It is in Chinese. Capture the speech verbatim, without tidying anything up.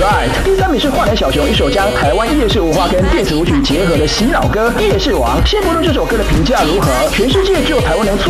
Right。第三名是花莲小熊，一首将台湾夜市文化跟电子舞曲结合的洗脑歌《夜市王》。先不论这首歌的评价如何，全世界只有台湾能促